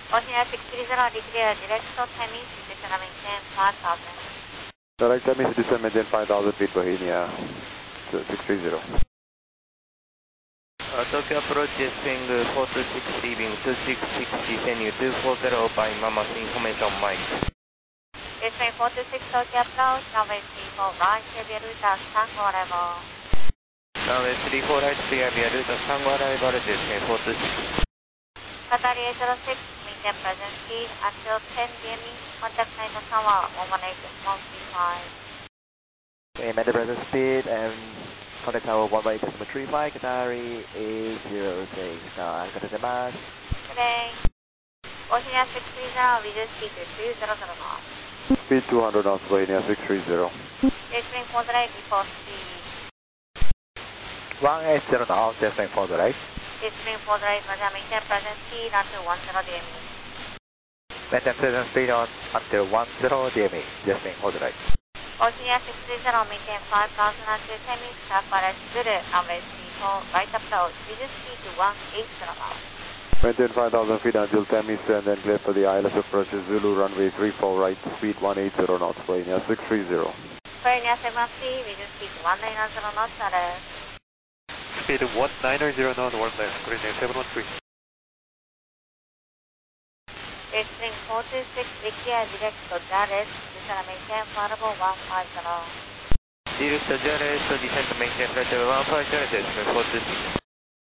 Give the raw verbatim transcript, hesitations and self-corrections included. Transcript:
Oceania six three zero, declare direct to Temis, descend and maintain five thousand. Direct Temis, descend and maintain five thousand feet, Bohemia six three zero. Uh, Tokyo approach, swing four two six, leaving two six six, descending two four zero by Mammoth information Mike. Swing four two six, Tokyo approach, runway three four right, heavy route as Tango arrival. Runway three four right, clear via route as Tango arrival, swing four two six. Qatari eight zero six, maintain present speed until ten D M E, contact Naito Tower one one eight one three five. Okay, maintain present speed and contact tower one one eight three five, Qatari eight zero six. Uh, arigatou. Today, Oceania six three zero, reduce speed to two hundred knots. Speed two hundred knots, Bohemia six three zero. Swing four right before speed. one eight zero knots, swing four right. Swing four right, Roger, maintain present speed until one zero D M E. Maintain present speed on until one zero D M E, swing four right. Oceania six three zero, maintain five thousand until Temis, Sapphire Zulu, runway three four right approach, reduce speed to one eight zero knots. Maintain five thousand feet until Temis and then clear for the I L S approach, Zulu runway three four right, speed one eight zero knots, Bohemia six three zero. Bohemia seven three, reduce speed to one nine zero knots, R S. Speed one nine zero knots, one left, green seven one three. Swing four two six, declare direct to Jares, descend and maintain flight one five zero. Direct to Jares, descend and maintain flight one five zero, swing four two six.